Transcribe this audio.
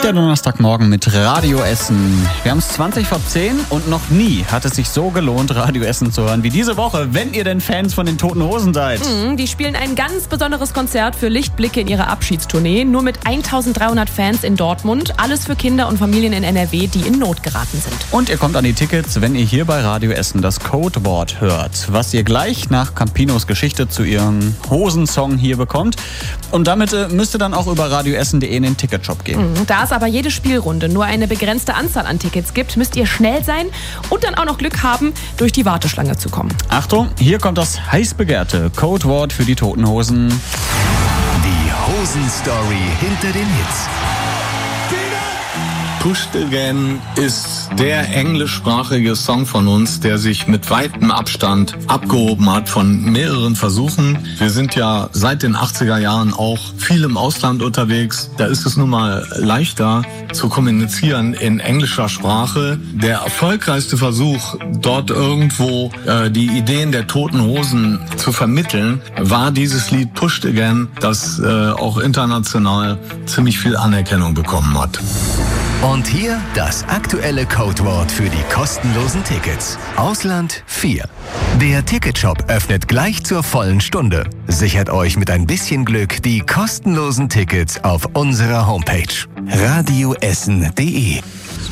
Der Donnerstagmorgen mit Radio Essen. Wir haben es 20 vor 10 und noch nie hat es sich so gelohnt, Radio Essen zu hören wie diese Woche, wenn ihr denn Fans von den Toten Hosen seid. Die spielen ein ganz besonderes Konzert für Lichtblicke in ihrer Abschiedstournee. Nur mit 1300 Fans in Dortmund. Alles für Kinder und Familien in NRW, die in Not geraten sind. Und ihr kommt an die Tickets, wenn ihr hier bei Radio Essen das Codewort hört, was ihr gleich nach Campinos Geschichte zu ihrem Hosensong hier bekommt. Und damit müsst ihr dann auch über radioessen.de in den Ticketshop gehen. Da es aber jede Spielrunde nur eine begrenzte Anzahl an Tickets gibt, müsst ihr schnell sein und dann auch noch Glück haben, durch die Warteschlange zu kommen. Achtung, hier kommt das heiß begehrte Codewort für die Toten Hosen. Die Hosen-Story hinter den Hits. Pushed Again ist der englischsprachige Song von uns, der sich mit weitem Abstand abgehoben hat von mehreren Versuchen. Wir sind ja seit den 80er Jahren auch viel im Ausland unterwegs. Da ist es nun mal leichter zu kommunizieren in englischer Sprache. Der erfolgreichste Versuch, dort irgendwo die Ideen der Toten Hosen zu vermitteln, war dieses Lied Pushed Again, das auch international ziemlich viel Anerkennung bekommen hat. Und hier das aktuelle Codewort für die kostenlosen Tickets. Ausland 4. Der Ticketshop öffnet gleich zur vollen Stunde. Sichert euch mit ein bisschen Glück die kostenlosen Tickets auf unserer Homepage radioessen.de.